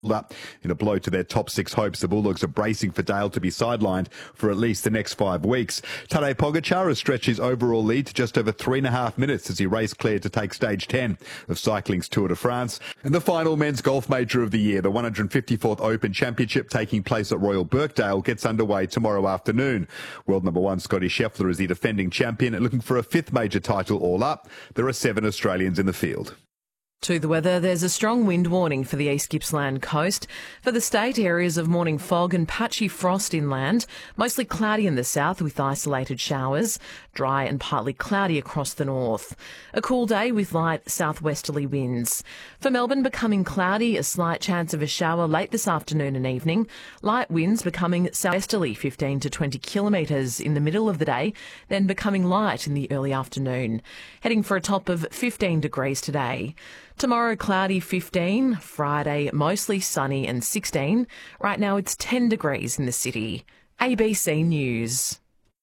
up in a blow to their top six hopes. The Bulldogs are bracing for Dale to be sidelined for at least the next 5 weeks. Tadej Pogacar has stretched his overall lead to just over 3.5 minutes as he raced clear to take stage 10 of cycling's Tour de France. And the final men's golf major of the year, the 154th Open Championship taking place at Royal Birkdale, gets underway tomorrow afternoon. World number one Scotty Scheffler is the defending champion and looking for a fifth major title all up. There are 7 Australians in the field. To the weather, there's a strong wind warning for the East Gippsland coast. For the state, areas of morning fog and patchy frost inland, mostly cloudy in the south with isolated showers, dry and partly cloudy across the north. A cool day with light southwesterly winds. For Melbourne, becoming cloudy, a slight chance of a shower late this afternoon and evening. Light winds becoming southeasterly 15 to 20 kilometres in the middle of the day, then becoming light in the early afternoon. Heading for a top of 15 degrees today. Tomorrow, cloudy 15. Friday, mostly sunny and 16. Right now, it's 10 degrees in the city. ABC News.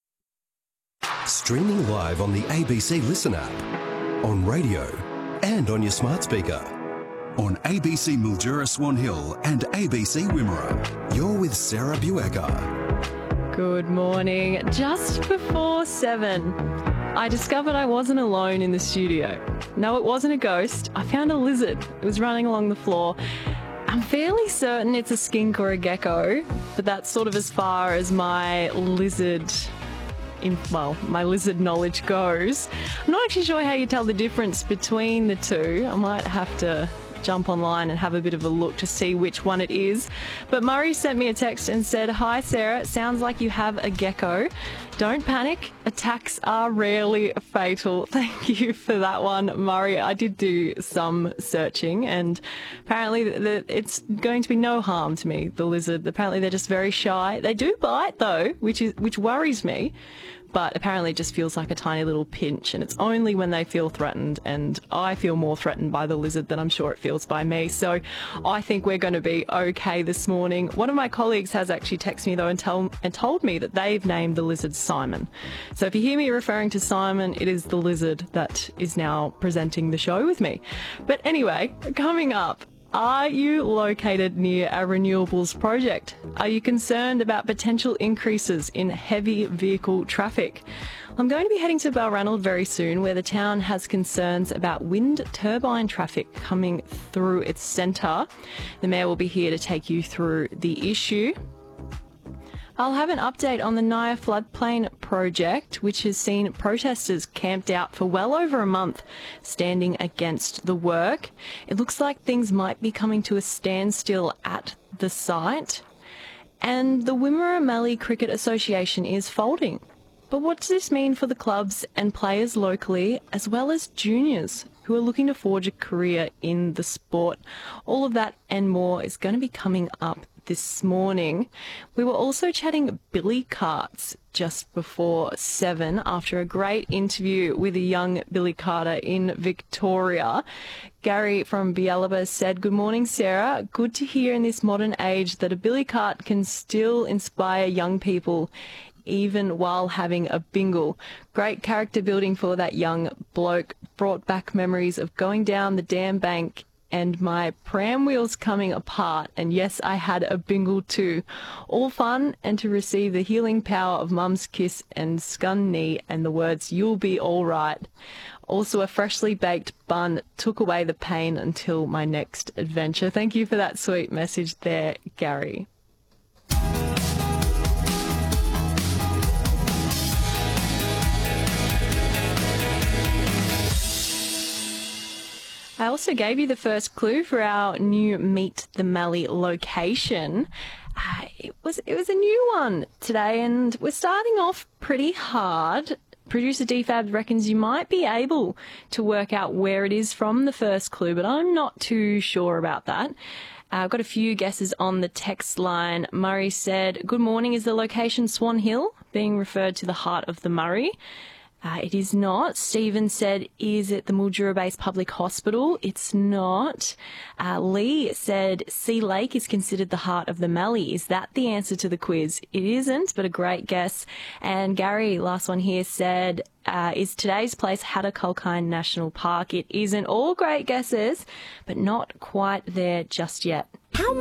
Streaming live on the ABC Listen app, on radio and on your smart speaker. On ABC Mildura Swan Hill and ABC Wimmera. You're with Sarah Buecker. Good morning. Just before 7, I discovered I wasn't alone in the studio. No, it wasn't a ghost. I found a lizard. It was running along the floor. I'm fairly certain it's a skink or a gecko, but that's sort of as far as my lizard knowledge goes. I'm not actually sure how you tell the difference between the two. I might have to jump online and have a bit of a look to see which one it is. But Murray sent me a text and said, "Hi Sarah, it sounds like you have a gecko. Don't panic. Attacks are rarely fatal." Thank you for that one, Murray. I did do some searching and apparently it's going to be no harm to me, the lizard. Apparently they're just very shy. They do bite though, which worries me. But apparently it just feels like a tiny little pinch, and it's only when they feel threatened, and I feel more threatened by the lizard than I'm sure it feels by me. So I think we're going to be okay this morning. One of my colleagues has actually texted me though and told me that they've named the lizard Simon. So if you hear me referring to Simon, it is the lizard that is now presenting the show with me. But anyway, coming up, are you located near a renewables project? Are you concerned about potential increases in heavy vehicle traffic? I'm going to be heading to Balranald very soon, where the town has concerns about wind turbine traffic coming through its centre. The Mayor will be here to take you through the issue. I'll have an update on the Naya floodplain project, which has seen protesters camped out for well over a month, standing against the work. It looks like things might be coming to a standstill at the site. And the Wimmera Mallee Cricket Association is folding. But what does this mean for the clubs and players locally, as well as juniors who are looking to forge a career in the sport? All of that and more is going to be coming up this morning. We were also chatting billy carts just before 7 after a great interview with a young billy carter in Victoria. Gary from Bialaba said, "Good morning, Sarah. Good to hear in this modern age that a billy cart can still inspire young people even while having a bingle. Great character building for that young bloke. Brought back memories of going down the dam bank and my pram wheels coming apart. And yes, I had a bingle too. All fun, and to receive the healing power of mum's kiss and scun knee and the words, 'You'll be all right.' Also, a freshly baked bun took away the pain until my next adventure." Thank you for that sweet message there, Gary. I also gave you the first clue for our new Meet the Mallee location. It was a new one today, and we're starting off pretty hard. Producer DFAB reckons you might be able to work out where it is from the first clue, but I'm not too sure about that. I've got a few guesses on the text line. Murray said, "Good morning, is the location Swan Hill?" being referred to the heart of the Murray. It is not. Stephen said, "Is it the Mildura-based public hospital?" It's not. Lee said, "Sea Lake is considered the heart of the Mallee. Is that the answer to the quiz?" It isn't, but a great guess. And Gary, last one here, said, "Is today's place Hattah Kulkyne National Park?" It isn't. All great guesses, but not quite there just yet.